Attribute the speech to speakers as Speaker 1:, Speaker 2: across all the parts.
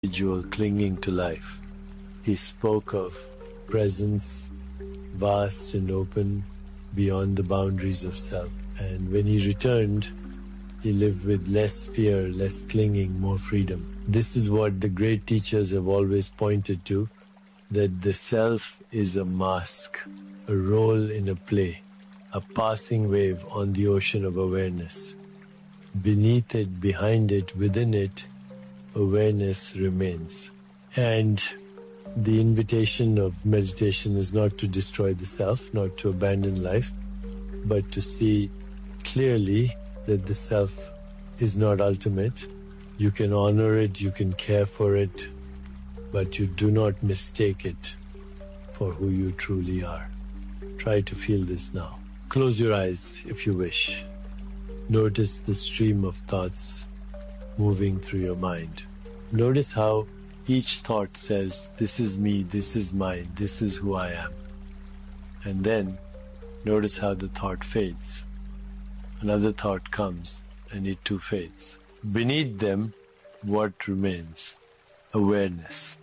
Speaker 1: individual clinging to life. He spoke of presence, vast and open, beyond the boundaries of self. And when he returned, he lived with less fear, less clinging, more freedom. This is what the great teachers have always pointed to, that the self is a mask, a role in a play, a passing wave on the ocean of awareness. Beneath it, behind it, within it, awareness remains. And the invitation of meditation is not to destroy the self, not to abandon life, but to see clearly that the self is not ultimate. You can honor it, you can care for it, but you do not mistake it for who you truly are. Try to feel this now. Close your eyes if you wish. Notice the stream of thoughts moving through your mind. Notice how each thought says, this is me, this is mine, this is who I am. And then notice how the thought fades. Another thought comes and it too fades. Beneath them, what remains? Awareness.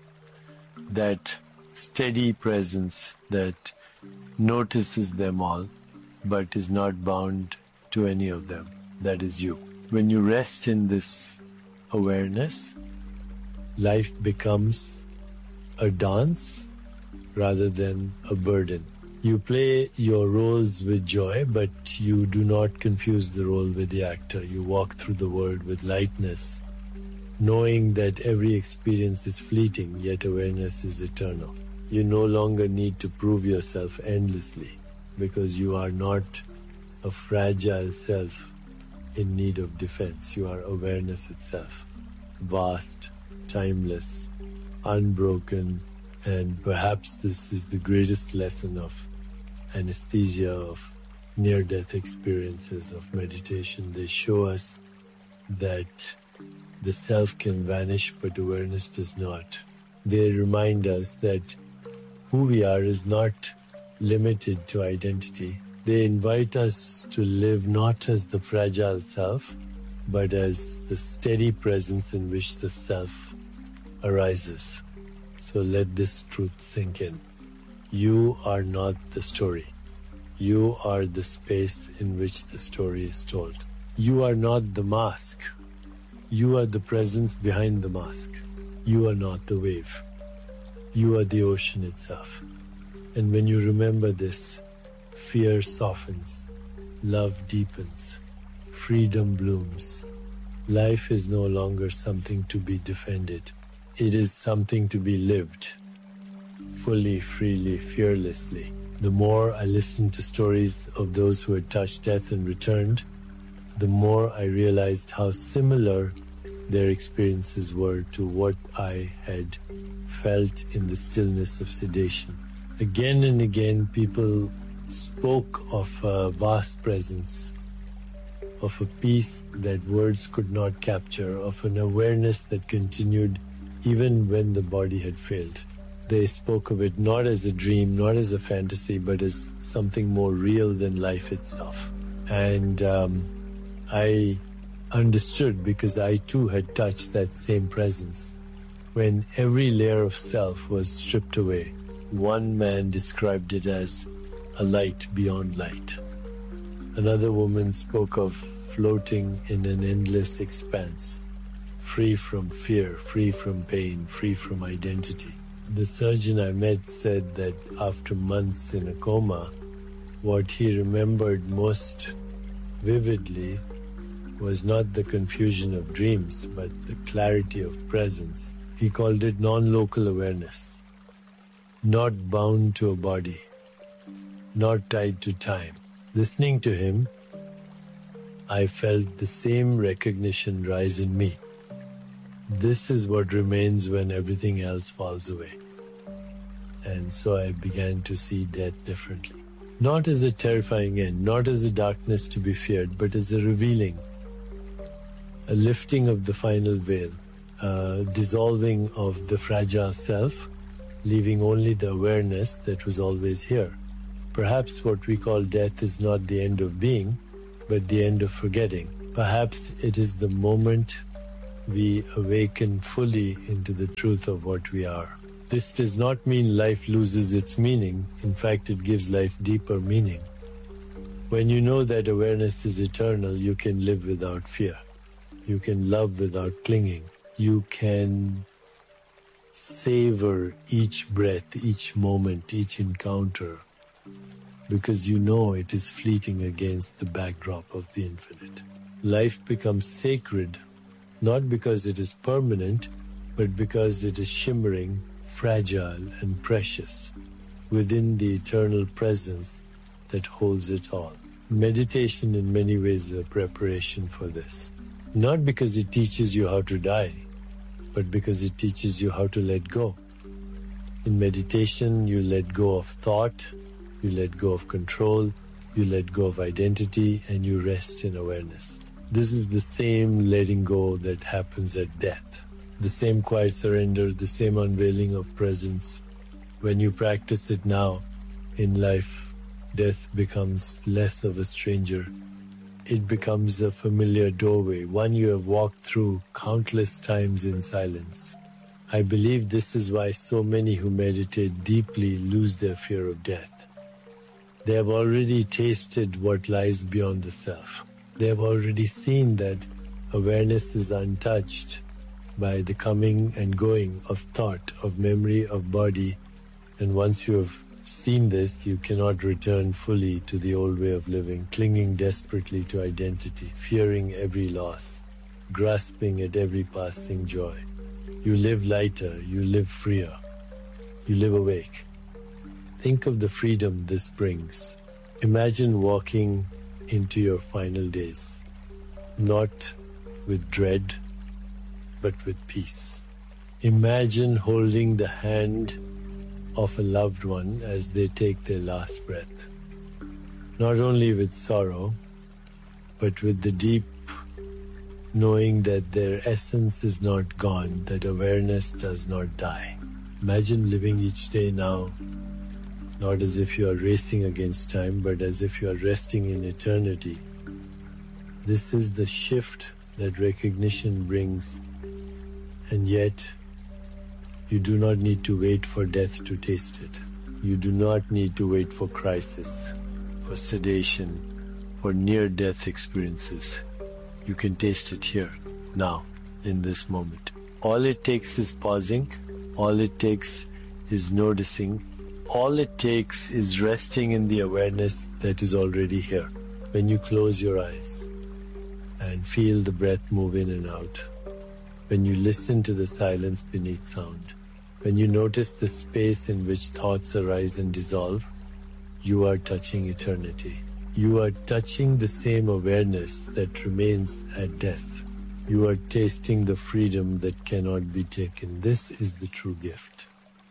Speaker 1: That steady presence that notices them all but is not bound to any of them. That is you. When you rest in this awareness, life becomes a dance rather than a burden. You play your roles with joy, but you do not confuse the role with the actor. You walk through the world with lightness, knowing that every experience is fleeting, yet awareness is eternal. You no longer need to prove yourself endlessly, because you are not a fragile self in need of defense. You are awareness itself, vast, timeless, unbroken, and perhaps this is the greatest lesson of anesthesia, of near-death experiences, of meditation. They show us that the self can vanish, but awareness does not. They remind us that who we are is not limited to identity. They invite us to live not as the fragile self, but as the steady presence in which the self arises. So let this truth sink in. You are not the story. You are the space in which the story is told. You are not the mask. You are the presence behind the mask. You are not the wave. You are the ocean itself. And when you remember this, fear softens, love deepens, freedom blooms. Life is no longer something to be defended. It is something to be lived, fully, freely, fearlessly. The more I listened to stories of those who had touched death and returned, the more I realized how similar their experiences were to what I had felt in the stillness of sedation. Again and again, people spoke of a vast presence, of a peace that words could not capture, of an awareness that continued even when the body had failed. They spoke of it not as a dream, not as a fantasy, but as something more real than life itself. And I understood, because I too had touched that same presence. When every layer of self was stripped away, one man described it as a light beyond light. Another woman spoke of floating in an endless expanse, free from fear, free from pain, free from identity. The surgeon I met said that after months in a coma, what he remembered most vividly was not the confusion of dreams, but the clarity of presence. He called it non-local awareness, not bound to a body, not tied to time. Listening to him, I felt the same recognition rise in me. This is what remains when everything else falls away. And so I began to see death differently. Not as a terrifying end, not as a darkness to be feared, but as a revealing, a lifting of the final veil, a dissolving of the fragile self, leaving only the awareness that was always here. Perhaps what we call death is not the end of being, but the end of forgetting. Perhaps it is the moment we awaken fully into the truth of what we are. This does not mean life loses its meaning. In fact, it gives life deeper meaning. When you know that awareness is eternal, you can live without fear. You can love without clinging. You can savor each breath, each moment, each encounter, because you know it is fleeting against the backdrop of the infinite. Life becomes sacred, not because it is permanent, but because it is shimmering, fragile, and precious within the eternal presence that holds it all. Meditation in many ways is a preparation for this. Not because it teaches you how to die, but because it teaches you how to let go. In meditation, you let go of thought, you let go of control, you let go of identity, and you rest in awareness. This is the same letting go that happens at death. The same quiet surrender, the same unveiling of presence. When you practice it now, in life, death becomes less of a stranger. It becomes a familiar doorway, one you have walked through countless times in silence. I believe this is why so many who meditate deeply lose their fear of death. They have already tasted what lies beyond the self. They have already seen that awareness is untouched by the coming and going of thought, of memory, of body. And once you have seen this, you cannot return fully to the old way of living, clinging desperately to identity, fearing every loss, grasping at every passing joy. You live lighter, you live freer, you live awake. Think of the freedom this brings. Imagine walking into your final days, not with dread, but with peace. Imagine holding the hand of a loved one as they take their last breath, not only with sorrow, but with the deep knowing that their essence is not gone, that awareness does not die. Imagine living each day now, not as if you are racing against time, but as if you are resting in eternity. This is the shift that recognition brings, and yet you do not need to wait for death to taste it. You do not need to wait for crisis, for sedation, for near-death experiences. You can taste it here, now, in this moment. All it takes is pausing. All it takes is noticing. All it takes is resting in the awareness that is already here. When you close your eyes and feel the breath move in and out, when you listen to the silence beneath sound, when you notice the space in which thoughts arise and dissolve, you are touching eternity. You are touching the same awareness that remains at death. You are tasting the freedom that cannot be taken. This is the true gift.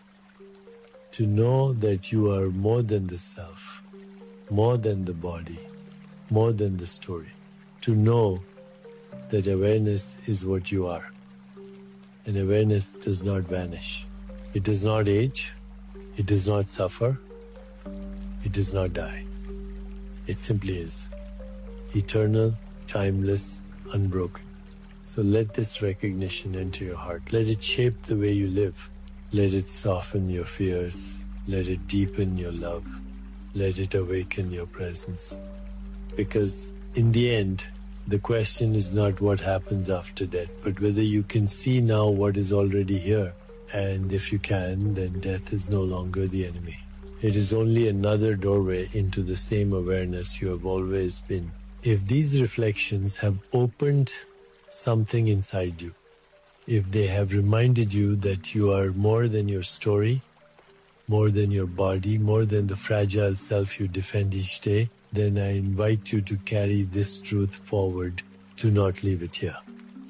Speaker 1: To know that you are more than the self, more than the body, more than the story. To know that awareness is what you are. And awareness does not vanish. It does not age. It does not suffer. It does not die. It simply is. Eternal, timeless, unbroken. So let this recognition enter your heart. Let it shape the way you live. Let it soften your fears. Let it deepen your love. Let it awaken your presence. Because in the end, the question is not what happens after death, but whether you can see now what is already here. And if you can, then death is no longer the enemy. It is only another doorway into the same awareness you have always been. If these reflections have opened something inside you, if they have reminded you that you are more than your story, more than your body, more than the fragile self you defend each day, then I invite you to carry this truth forward, to not leave it here.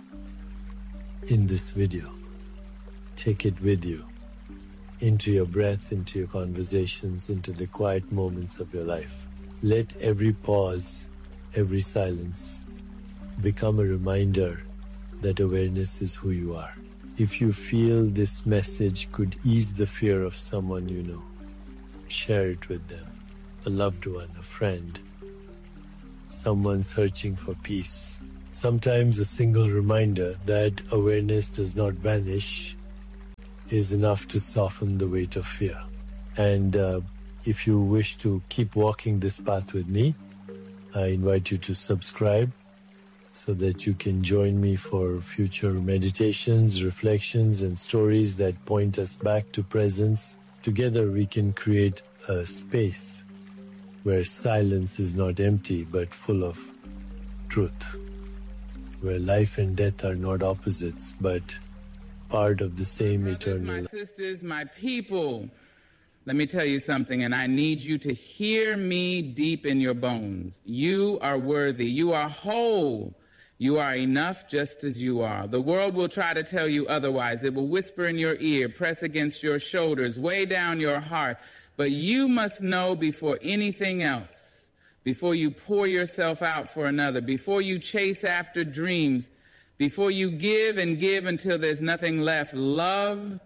Speaker 1: In this video, take it with you, into your breath, into your conversations, into the quiet moments of your life. Let every pause, every silence become a reminder that awareness is who you are. If you feel this message could ease the fear of someone you know, share it with them, a loved one, a friend, someone searching for peace, Sometimes a single reminder that awareness does not vanish is enough to soften the weight of fear. And if you wish to keep walking this path with me, I invite you to subscribe so that you can join me for future meditations, reflections, and stories that point us back to presence. Together we can create a space where silence is not empty but full of truth, where life and death are not opposites but part of the same eternal life.
Speaker 2: My sisters, my people, let me tell you something, and I need you to hear me deep in your bones. You are worthy. You are whole. You are enough just as you are. The world will try to tell you otherwise. It will whisper in your ear, press against your shoulders, weigh down your heart. But you must know before anything else, before you pour yourself out for another, before you chase after dreams, before you give and give until there's nothing left, love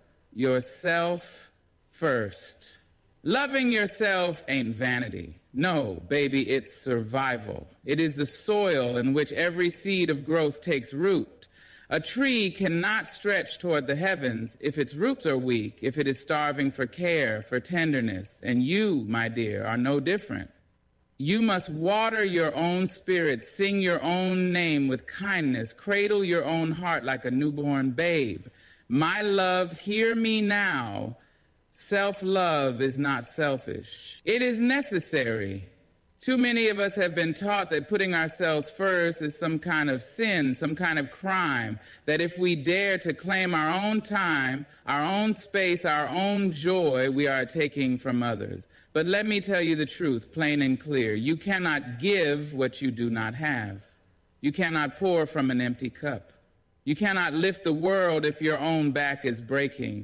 Speaker 2: yourself first. Loving yourself ain't vanity. No, baby, it's survival. It is the soil in which every seed of growth takes root. A tree cannot stretch toward the heavens if its roots are weak, if it is starving for care, for tenderness. And you, my dear, are no different. You must water your own spirit, sing your own name with kindness, cradle your own heart like a newborn babe. My love, hear me now. Self-love is not selfish. It is necessary. Too many of us have been taught that putting ourselves first is some kind of sin, some kind of crime, that if we dare to claim our own time, our own space, our own joy, we are taking from others. But let me tell you the truth, plain and clear. You cannot give what you do not have. You cannot pour from an empty cup. You cannot lift the world if your own back is breaking.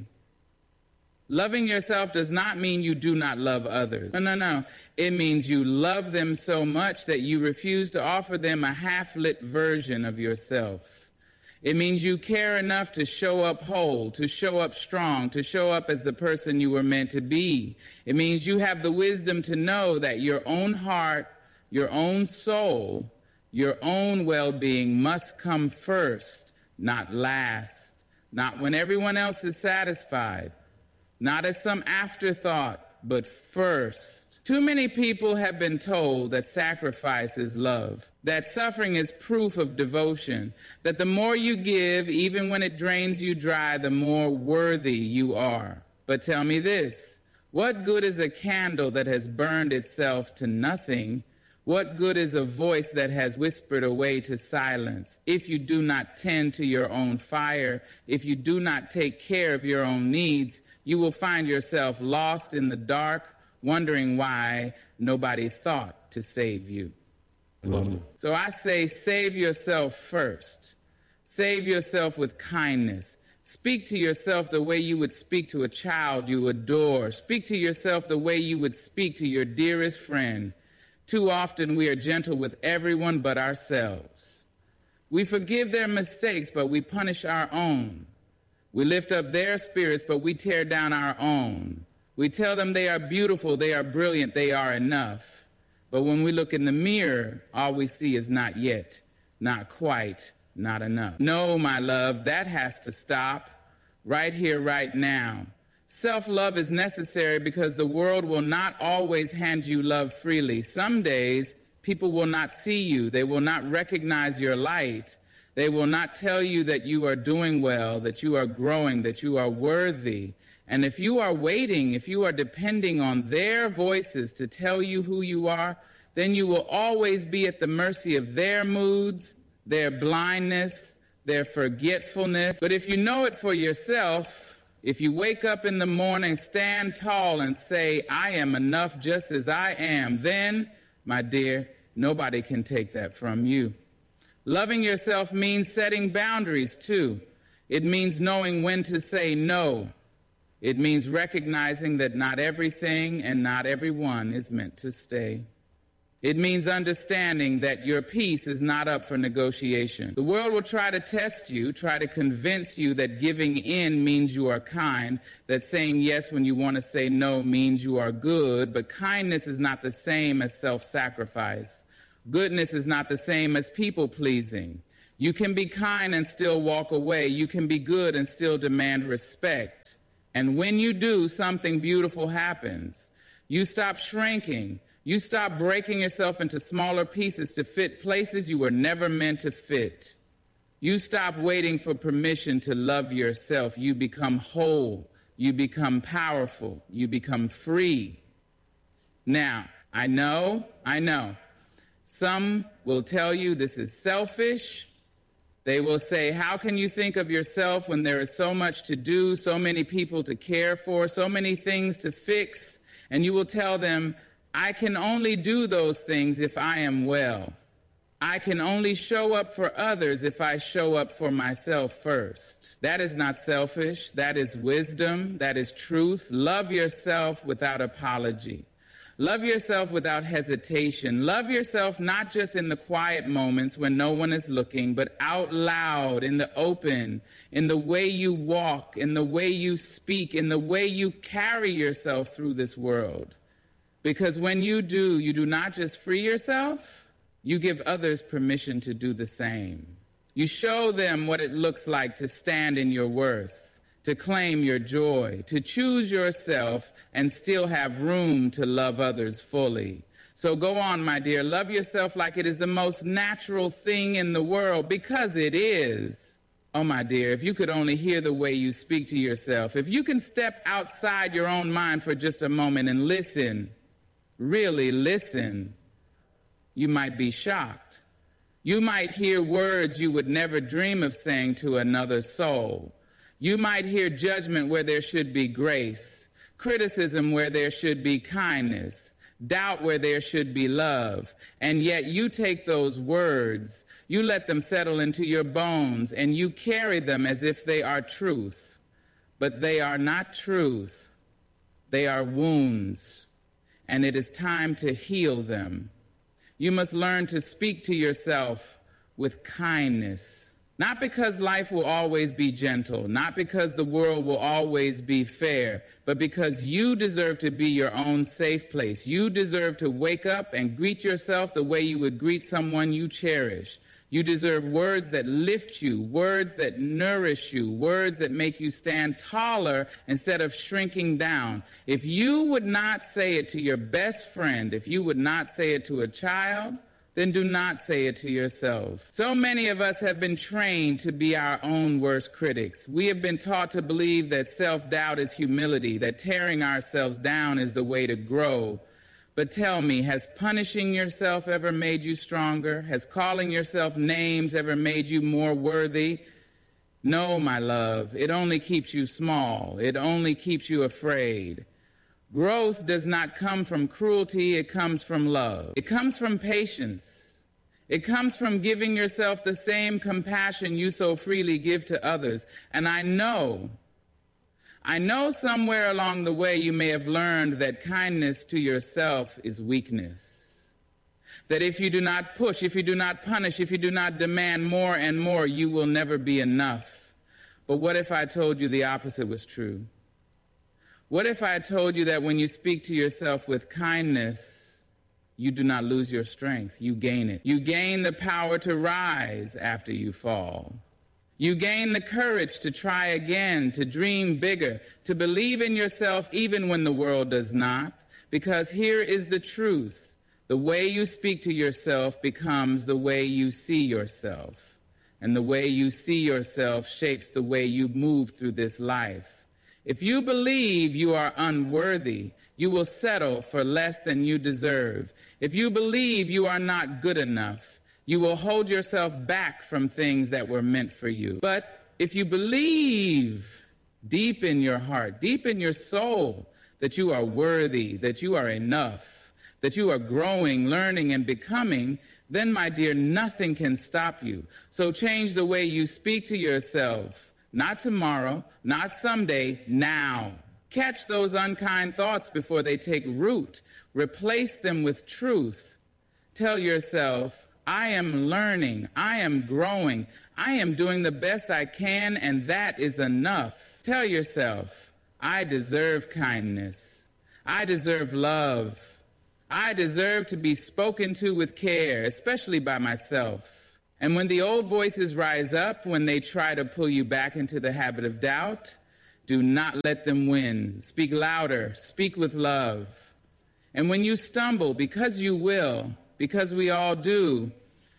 Speaker 2: Loving yourself does not mean you do not love others. No. It means you love them so much that you refuse to offer them a half-lit version of yourself. It means you care enough to show up whole, to show up strong, to show up as the person you were meant to be. It means you have the wisdom to know that your own heart, your own soul, your own well-being must come first, not last, not when everyone else is satisfied. Not as some afterthought, but first. Too many people have been told that sacrifice is love, that suffering is proof of devotion, that the more you give, even when it drains you dry, the more worthy you are. But tell me this, what good is a candle that has burned itself to nothing? What good is a voice that has whispered away to silence? If you do not tend to your own fire, if you do not take care of your own needs, you will find yourself lost in the dark, wondering why nobody thought to save you. So I say, save yourself first. Save yourself with kindness. Speak to yourself the way you would speak to a child you adore. Speak to yourself the way you would speak to your dearest friend. Too often we are gentle with everyone but ourselves. We forgive their mistakes, but we punish our own. We lift up their spirits, but we tear down our own. We tell them they are beautiful, they are brilliant, they are enough. But when we look in the mirror, all we see is not yet, not quite, not enough. No, my love, that has to stop right here, right now. Self-love is necessary because the world will not always hand you love freely. Some days, people will not see you. They will not recognize your light. They will not tell you that you are doing well, that you are growing, that you are worthy. And if you are waiting, if you are depending on their voices to tell you who you are, then you will always be at the mercy of their moods, their blindness, their forgetfulness. But if you know it for yourself, if you wake up in the morning, stand tall and say, I am enough just as I am, then, my dear, nobody can take that from you. Loving yourself means setting boundaries, too. It means knowing when to say no. It means recognizing that not everything and not everyone is meant to stay. It means understanding that your peace is not up for negotiation. The world will try to test you, try to convince you that giving in means you are kind, that saying yes when you want to say no means you are good, but kindness is not the same as self-sacrifice. Goodness is not the same as people-pleasing. You can be kind and still walk away. You can be good and still demand respect. And when you do, something beautiful happens. You stop shrinking. You stop breaking yourself into smaller pieces to fit places you were never meant to fit. You stop waiting for permission to love yourself. You become whole. You become powerful. You become free. Now, I know. Some will tell you this is selfish. They will say, how can you think of yourself when there is so much to do, so many people to care for, so many things to fix? And you will tell them, I can only do those things if I am well. I can only show up for others if I show up for myself first. That is not selfish. That is wisdom. That is truth. Love yourself without apology. Love yourself without hesitation. Love yourself not just in the quiet moments when no one is looking, but out loud, in the open, in the way you walk, in the way you speak, in the way you carry yourself through this world. Because when you do not just free yourself, you give others permission to do the same. You show them what it looks like to stand in your worth, to claim your joy, to choose yourself and still have room to love others fully. So go on, my dear, love yourself like it is the most natural thing in the world, because it is. Oh, my dear, if you could only hear the way you speak to yourself, if you can step outside your own mind for just a moment and listen, really listen, you might be shocked. You might hear words you would never dream of saying to another soul. You might hear judgment where there should be grace, criticism where there should be kindness, doubt where there should be love. And yet you take those words, you let them settle into your bones, and you carry them as if they are truth. But they are not truth. They are wounds, and it is time to heal them. You must learn to speak to yourself with kindness. Not because life will always be gentle, not because the world will always be fair, but because you deserve to be your own safe place. You deserve to wake up and greet yourself the way you would greet someone you cherish. You deserve words that lift you, words that nourish you, words that make you stand taller instead of shrinking down. If you would not say it to your best friend, if you would not say it to a child, then do not say it to yourself. So many of us have been trained to be our own worst critics. We have been taught to believe that self-doubt is humility, that tearing ourselves down is the way to grow. But tell me, has punishing yourself ever made you stronger? Has calling yourself names ever made you more worthy? No, my love, it only keeps you small. It only keeps you afraid. Growth does not come from cruelty, it comes from love. It comes from patience. It comes from giving yourself the same compassion you so freely give to others. And I know somewhere along the way you may have learned that kindness to yourself is weakness. That if you do not push, if you do not punish, if you do not demand more and more, you will never be enough. But what if I told you the opposite was true? What if I told you that when you speak to yourself with kindness, you do not lose your strength, you gain it. You gain the power to rise after you fall. You gain the courage to try again, to dream bigger, to believe in yourself even when the world does not. Because here is the truth. The way you speak to yourself becomes the way you see yourself. And the way you see yourself shapes the way you move through this life. If you believe you are unworthy, you will settle for less than you deserve. If you believe you are not good enough, you will hold yourself back from things that were meant for you. But if you believe deep in your heart, deep in your soul, that you are worthy, that you are enough, that you are growing, learning, and becoming, then, my dear, nothing can stop you. So change the way you speak to yourself. Not tomorrow, not someday, now. Catch those unkind thoughts before they take root. Replace them with truth. Tell yourself, I am learning, I am growing, I am doing the best I can, and that is enough. Tell yourself, I deserve kindness. I deserve love. I deserve to be spoken to with care, especially by myself. And when the old voices rise up, when they try to pull you back into the habit of doubt, do not let them win. Speak louder, speak with love. And when you stumble, because you will, because we all do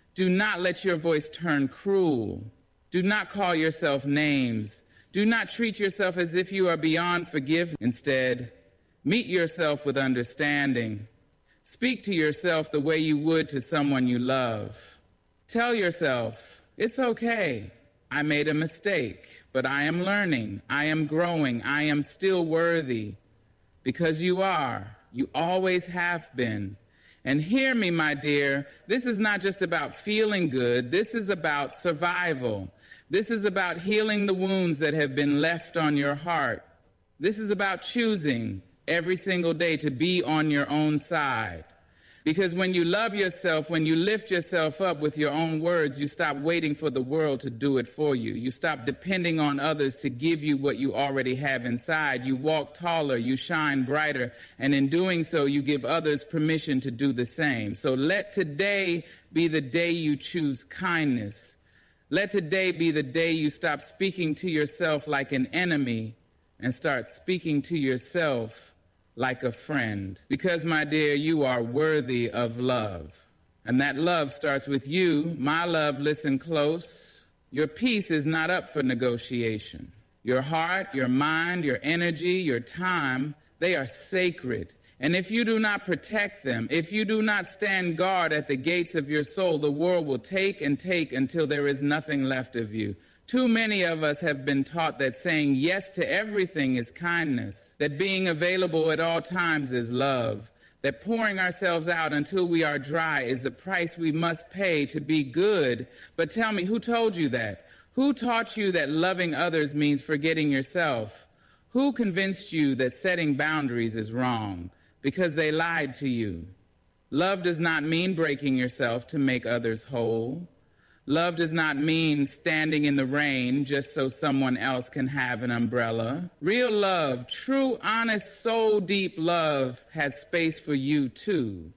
Speaker 2: not let your voice turn cruel. Do not call yourself names. Do not treat yourself as if you are beyond forgiveness. Instead, meet yourself with understanding. Speak to yourself the way you would to someone you love. Tell yourself, it's okay. I made a mistake, but I am learning. I am growing. I am still worthy. Because you are. You always have been. And hear me, my dear, this is not just about feeling good. This is about survival. This is about healing the wounds that have been left on your heart. This is about choosing every single day to be on your own side. Because when you love yourself, when you lift yourself up with your own words, you stop waiting for the world to do it for you. You stop depending on others to give you what you already have inside. You walk taller, you shine brighter, and in doing so, you give others permission to do the same. So let today be the day you choose kindness. Let today be the day you stop speaking to yourself like an enemy and start speaking to yourself like a friend. Because, my dear, you are worthy of love. And that love starts with you. My love, listen close. Your peace is not up for negotiation. Your heart, your mind, your energy, your time, they are sacred. And if you do not protect them, if you do not stand guard at the gates of your soul, the world will take and take until there is nothing left of you. Too many of us have been taught that saying yes to everything is kindness, that being available at all times is love, that pouring ourselves out until we are dry is the price we must pay to be good. But tell me, who told you that? Who taught you that loving others means forgetting yourself? Who convinced you that setting boundaries is wrong? Because they lied to you. Love does not mean breaking yourself to make others whole. Love does not mean standing in the rain just so someone else can have an umbrella. Real love, true, honest, soul-deep love has space for you too.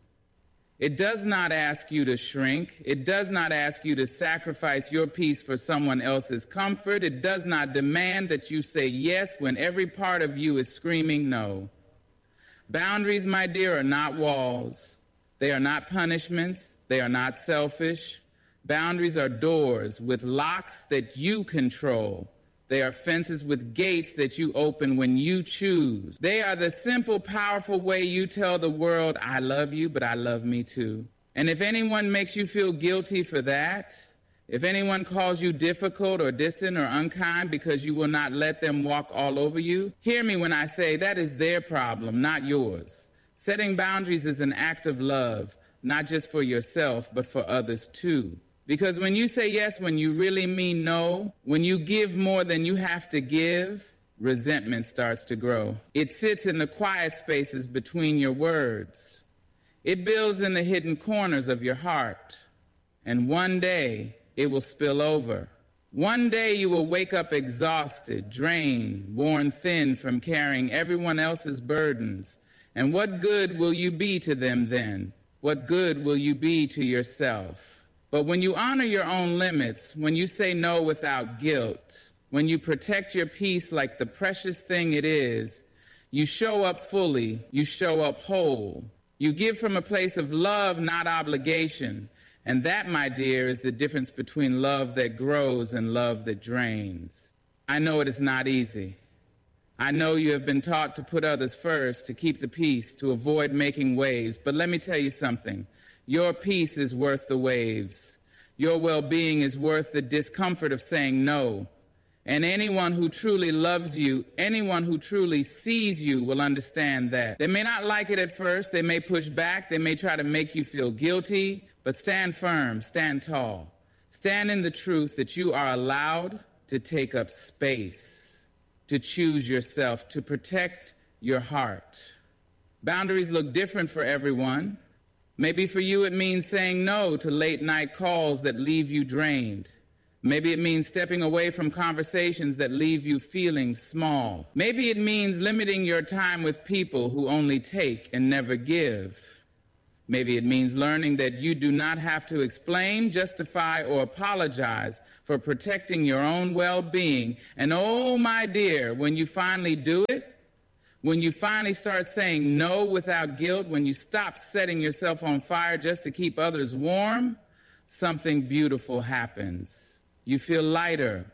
Speaker 2: It does not ask you to shrink. It does not ask you to sacrifice your peace for someone else's comfort. It does not demand that you say yes when every part of you is screaming no. Boundaries, my dear, are not walls. They are not punishments. They are not selfish. Boundaries are doors with locks that you control. They are fences with gates that you open when you choose. They are the simple, powerful way you tell the world, I love you, but I love me too. And if anyone makes you feel guilty for that, if anyone calls you difficult or distant or unkind because you will not let them walk all over you, hear me when I say that is their problem, not yours. Setting boundaries is an act of love, not just for yourself, but for others too. Because when you say yes, when you really mean no, when you give more than you have to give, resentment starts to grow. It sits in the quiet spaces between your words. It builds in the hidden corners of your heart. And one day, it will spill over. One day you will wake up exhausted, drained, worn thin from carrying everyone else's burdens. And what good will you be to them then? What good will you be to yourself? But when you honor your own limits, when you say no without guilt, when you protect your peace like the precious thing it is, you show up fully, you show up whole. You give from a place of love, not obligation. And that, my dear, is the difference between love that grows and love that drains. I know it is not easy. I know you have been taught to put others first, to keep the peace, to avoid making waves. But let me tell you something. Your peace is worth the waves. Your well-being is worth the discomfort of saying no. And anyone who truly loves you, anyone who truly sees you will understand that. They may not like it at first. They may push back. They may try to make you feel guilty. But stand firm, stand tall. Stand in the truth that you are allowed to take up space, to choose yourself, to protect your heart. Boundaries look different for everyone. Maybe for you it means saying no to late-night calls that leave you drained. Maybe it means stepping away from conversations that leave you feeling small. Maybe it means limiting your time with people who only take and never give. Maybe it means learning that you do not have to explain, justify, or apologize for protecting your own well-being. And oh, my dear, when you finally do it, when you finally start saying no without guilt, when you stop setting yourself on fire just to keep others warm, something beautiful happens. You feel lighter.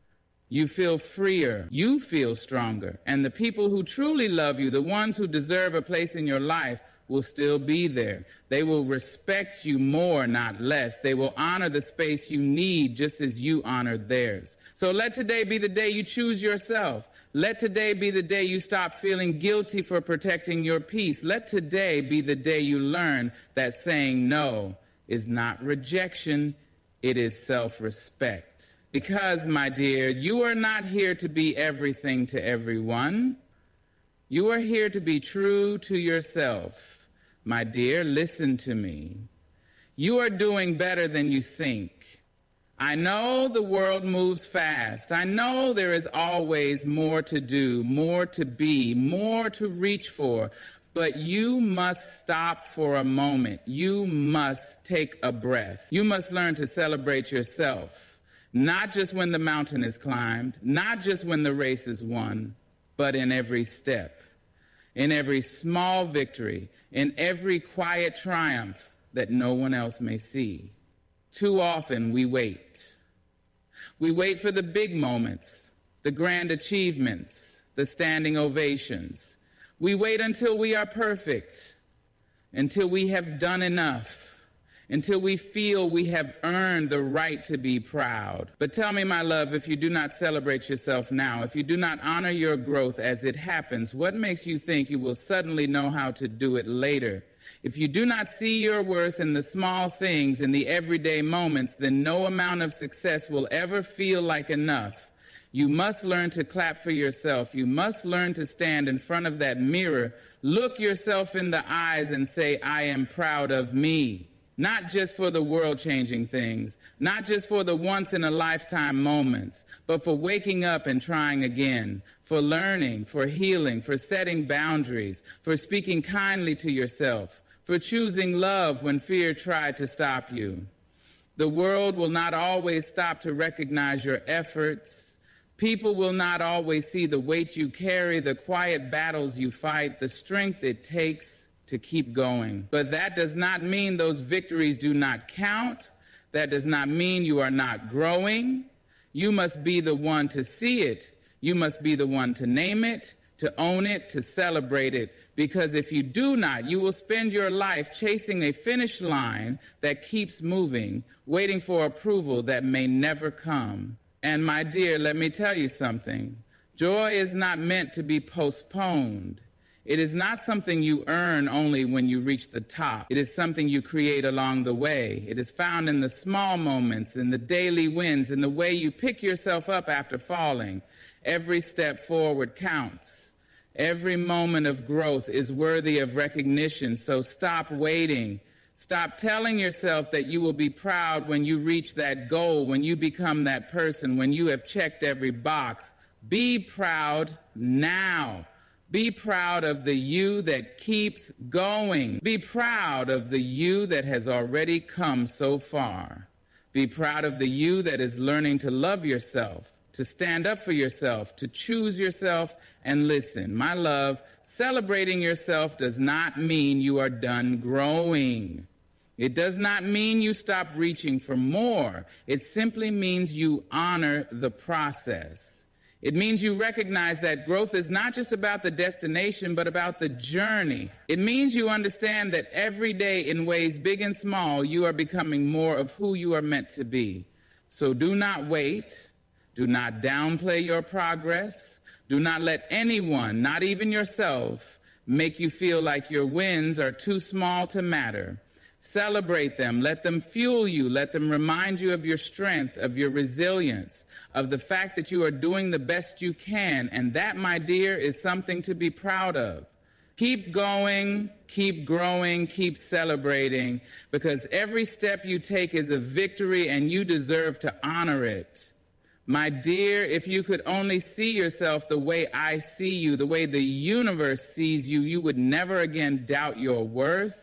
Speaker 2: You feel freer. You feel stronger. And the people who truly love you, the ones who deserve a place in your life, will still be there. They will respect you more, not less. They will honor the space you need just as you honored theirs. So let today be the day you choose yourself. Let today be the day you stop feeling guilty for protecting your peace. Let today be the day you learn that saying no is not rejection, it is self-respect. Because, my dear, you are not here to be everything to everyone. You are here to be true to yourself. My dear, listen to me. You are doing better than you think. I know the world moves fast. I know there is always more to do, more to be, more to reach for. But you must stop for a moment. You must take a breath. You must learn to celebrate yourself, not just when the mountain is climbed, not just when the race is won, but in every step, in every small victory, in every quiet triumph that no one else may see. Too often we wait. We wait for the big moments, the grand achievements, the standing ovations. We wait until we are perfect, until we have done enough, until we feel we have earned the right to be proud. But tell me, my love, if you do not celebrate yourself now, if you do not honor your growth as it happens, what makes you think you will suddenly know how to do it later? If you do not see your worth in the small things, in the everyday moments, then no amount of success will ever feel like enough. You must learn to clap for yourself. You must learn to stand in front of that mirror, look yourself in the eyes and say, I am proud of me. Not just for the world-changing things, not just for the once-in-a-lifetime moments, but for waking up and trying again, for learning, for healing, for setting boundaries, for speaking kindly to yourself, for choosing love when fear tried to stop you. The world will not always stop to recognize your efforts. People will not always see the weight you carry, the quiet battles you fight, the strength it takes to keep going. But that does not mean those victories do not count. That does not mean you are not growing. You must be the one to see it. You must be the one to name it, to own it, to celebrate it. Because if you do not, you will spend your life chasing a finish line that keeps moving, waiting for approval that may never come. And my dear, let me tell you something. Joy is not meant to be postponed. It is not something you earn only when you reach the top. It is something you create along the way. It is found in the small moments, in the daily wins, in the way you pick yourself up after falling. Every step forward counts. Every moment of growth is worthy of recognition, so stop waiting. Stop telling yourself that you will be proud when you reach that goal, when you become that person, when you have checked every box. Be proud now. Be proud of the you that keeps going. Be proud of the you that has already come so far. Be proud of the you that is learning to love yourself, to stand up for yourself, to choose yourself, and listen. My love, celebrating yourself does not mean you are done growing. It does not mean you stop reaching for more. It simply means you honor the process. It means you recognize that growth is not just about the destination, but about the journey. It means you understand that every day, in ways big and small, you are becoming more of who you are meant to be. So do not wait. Do not downplay your progress. Do not let anyone, not even yourself, make you feel like your wins are too small to matter. Celebrate them. Let them fuel you. Let them remind you of your strength, of your resilience, of the fact that you are doing the best you can. And that, my dear, is something to be proud of. Keep going, keep growing, keep celebrating, because every step you take is a victory and you deserve to honor it. My dear, if you could only see yourself the way I see you, the way the universe sees you, you would never again doubt your worth.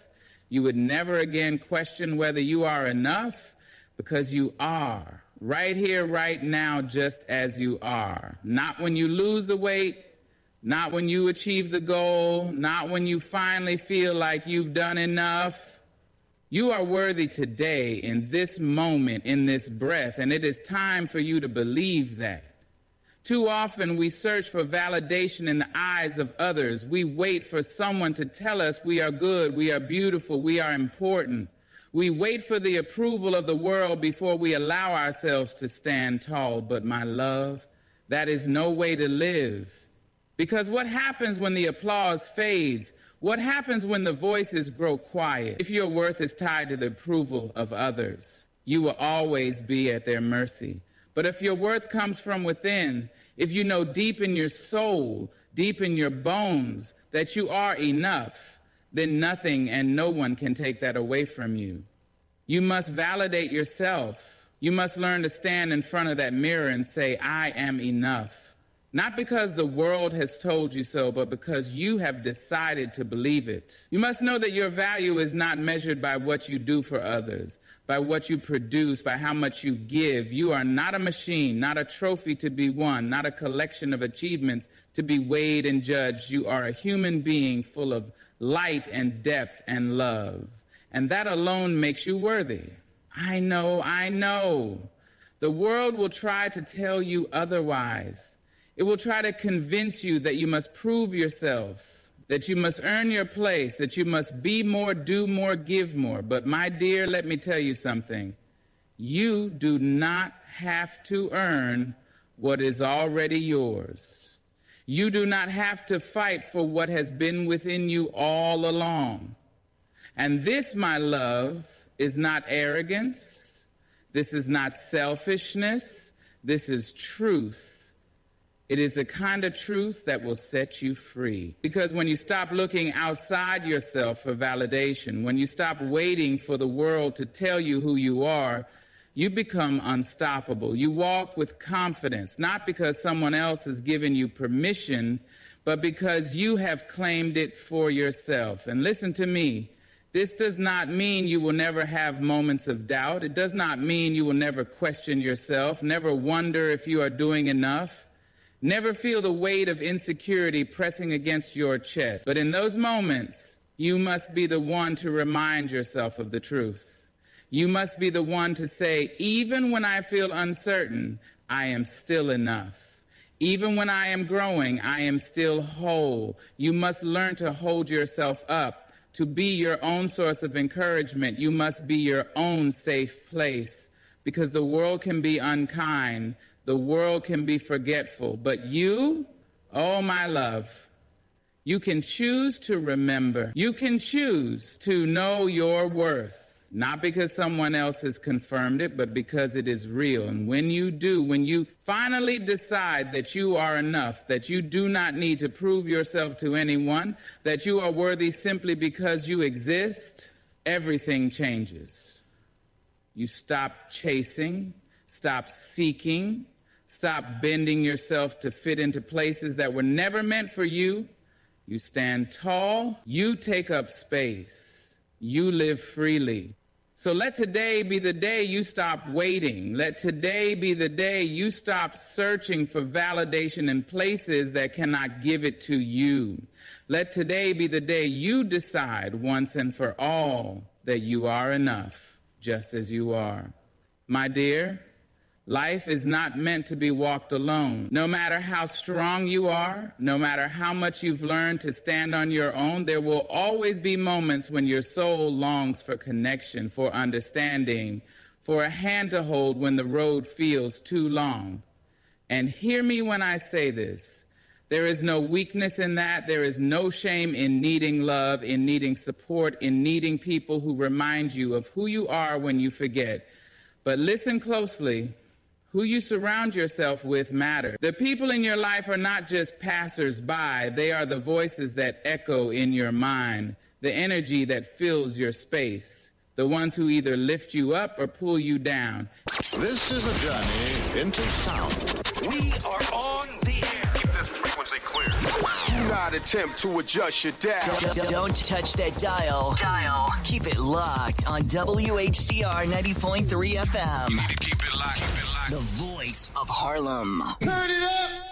Speaker 2: You would never again question whether you are enough, because you are, right here, right now, just as you are. Not when you lose the weight, not when you achieve the goal, not when you finally feel like you've done enough. You are worthy today, in this moment, in this breath, and it is time for you to believe that. Too often we search for validation in the eyes of others. We wait for someone to tell us we are good, we are beautiful, we are important. We wait for the approval of the world before we allow ourselves to stand tall. But my love, that is no way to live. Because what happens when the applause fades? What happens when the voices grow quiet? If your worth is tied to the approval of others, you will always be at their mercy. But if your worth comes from within, if you know deep in your soul, deep in your bones, that you are enough, then nothing and no one can take that away from you. You must validate yourself. You must learn to stand in front of that mirror and say, I am enough. Not because the world has told you so, but because you have decided to believe it. You must know that your value is not measured by what you do for others, by what you produce, by how much you give. You are not a machine, not a trophy to be won, not a collection of achievements to be weighed and judged. You are a human being full of light and depth and love. And that alone makes you worthy. I know. The world will try to tell you otherwise. It will try to convince you that you must prove yourself, that you must earn your place, that you must be more, do more, give more. But my dear, let me tell you something. You do not have to earn what is already yours. You do not have to fight for what has been within you all along. And this, my love, is not arrogance. This is not selfishness. This is truth. It is the kind of truth that will set you free. Because when you stop looking outside yourself for validation, when you stop waiting for the world to tell you who you are, you become unstoppable. You walk with confidence, not because someone else has given you permission, but because you have claimed it for yourself. And listen to me. This does not mean you will never have moments of doubt. It does not mean you will never question yourself, never wonder if you are doing enough. Never feel the weight of insecurity pressing against your chest. But in those moments, you must be the one to remind yourself of the truth. You must be the one to say, even when I feel uncertain, I am still enough. Even when I am growing, I am still whole. You must learn to hold yourself up, to be your own source of encouragement. You must be your own safe place, because the world can be unkind. The world can be forgetful, but you, oh my love, you can choose to remember. You can choose to know your worth, not because someone else has confirmed it, but because it is real. And when you do, when you finally decide that you are enough, that you do not need to prove yourself to anyone, that you are worthy simply because you exist, everything changes. You stop chasing, stop seeking, stop bending yourself to fit into places that were never meant for you. You stand tall. You take up space. You live freely. So let today be the day you stop waiting. Let today be the day you stop searching for validation in places that cannot give it to you. Let today be the day you decide once and for all that you are enough, just as you are. My dear, life is not meant to be walked alone. No matter how strong you are, no matter how much you've learned to stand on your own, there will always be moments when your soul longs for connection, for understanding, for a hand to hold when the road feels too long. And hear me when I say this. There is no weakness in that. There is no shame in needing love, in needing support, in needing people who remind you of who you are when you forget. But listen closely. Who you surround yourself with matters. The people in your life are not just passers-by. They are the voices that echo in your mind, the energy that fills your space, the ones who either lift you up or pull you down.
Speaker 3: This is a journey into sound.
Speaker 4: We are on the air.
Speaker 3: Keep this frequency clear. Do not not attempt to adjust your dial.
Speaker 4: Don't touch that dial. Keep it locked on WHCR 90.3 FM.
Speaker 3: You need to keep it locked.
Speaker 4: The voice of Harlem.
Speaker 3: Turn it up.